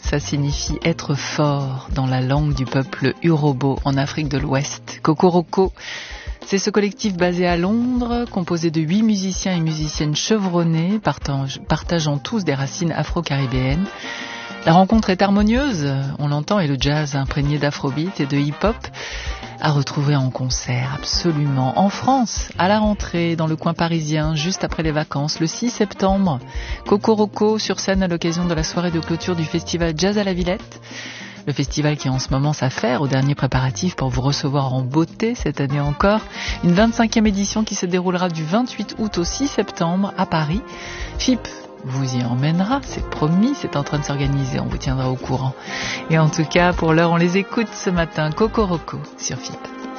ça signifie être fort dans la langue du peuple Urhobo en Afrique de l'Ouest. Kokoroko, c'est ce collectif basé à Londres, composé de 8 musiciens et musiciennes chevronnés, partageant tous des racines afro-caribéennes. La rencontre est harmonieuse, on l'entend, et le jazz imprégné d'afrobeat et de hip-hop à retrouver en concert, absolument. En France, à la rentrée, dans le coin parisien, juste après les vacances, le 6 septembre, Kokoroko sur scène à l'occasion de la soirée de clôture du festival Jazz à la Villette. Le festival qui en ce moment s'affaire aux derniers préparatifs pour vous recevoir en beauté cette année encore. Une 25e édition qui se déroulera du 28 août au 6 septembre à Paris. FIP vous y emmènera, c'est promis, c'est en train de s'organiser, on vous tiendra au courant. Et en tout cas, pour l'heure, on les écoute ce matin, Kokoroko sur FIP.